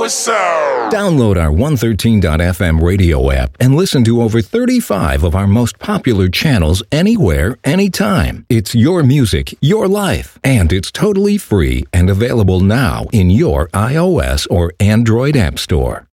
what's up? Download our 113.fm radio app and listen to over 35 of our most popular channels anywhere, anytime. It's your music, your life, and it's totally free and available now in your iOS or Android app store.